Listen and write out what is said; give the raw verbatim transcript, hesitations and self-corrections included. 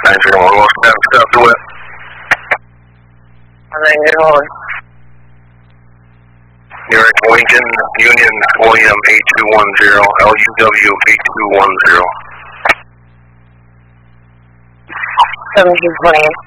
nine zero one, welcome down, stop to it. nine zero one. Eric Lincoln, Union, William eight two one zero, L U W eight two one zero. seventeen twenty.